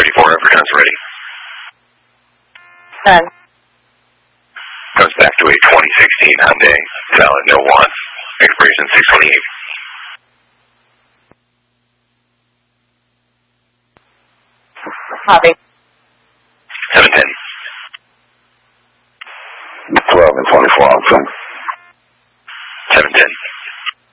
634, Evertown's ready. Done. Comes back to a 2016 Hyundai, valid, no want. Expiration 628. Copy.